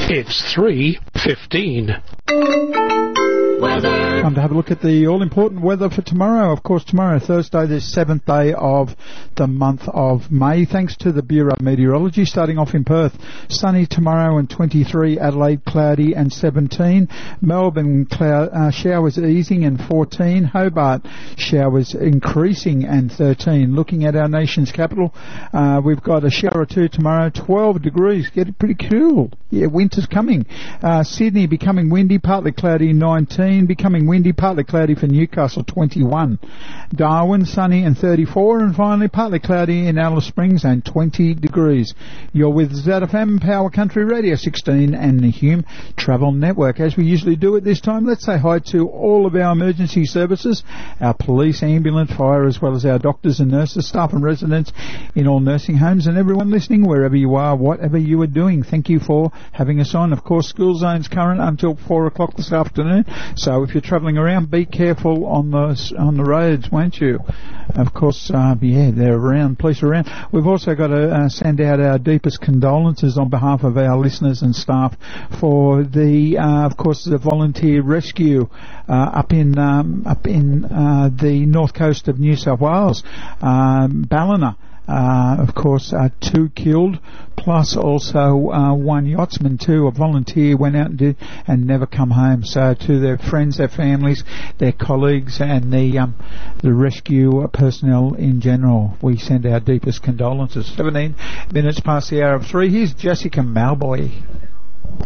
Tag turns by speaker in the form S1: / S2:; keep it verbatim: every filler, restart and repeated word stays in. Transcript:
S1: It's three fifteen.
S2: Weather. Time to have a look at the all-important weather for tomorrow. Of course, tomorrow, Thursday, the seventh day of the month of May. Thanks to the Bureau of Meteorology. Starting off in Perth, sunny tomorrow and twenty-three. Adelaide, cloudy and seventeen. Melbourne, cloud, uh, showers easing and fourteen. Hobart, showers increasing and thirteen. Looking at our nation's capital, uh, we've got a shower or two tomorrow, twelve degrees. Getting pretty cool. Yeah, winter's coming. Uh, Sydney becoming windy, partly cloudy, nineteen. Becoming windy, partly cloudy for Newcastle, twenty-one. Darwin, sunny and thirty-four. And finally, partly cloudy in Alice Springs and twenty degrees. You're with Z F M, Power Country Radio sixteen and the Hume Travel Network. As we usually do at this time, let's say hi to all of our emergency services, our police, ambulance, fire, as well as our doctors and nurses, staff and residents in all nursing homes, and everyone listening wherever you are, whatever you are doing. Thank you for having us on. Of course, school zones current until four o'clock this afternoon. So if you're travelling around, be careful on the on the roads, won't you? Of course, uh, yeah, they're around, police are around. We've also got to uh, send out our deepest condolences on behalf of our listeners and staff for the, uh, of course, the volunteer rescue uh, up in um, up in uh, the north coast of New South Wales, um, Ballina. Uh, of course, uh, two killed, plus also uh, one yachtsman too, a volunteer, went out and did and never come home. So to their friends, their families, their colleagues, and the um, the rescue personnel in general, we send our deepest condolences. seventeen minutes past the hour of three. Here's Jessica Malboy.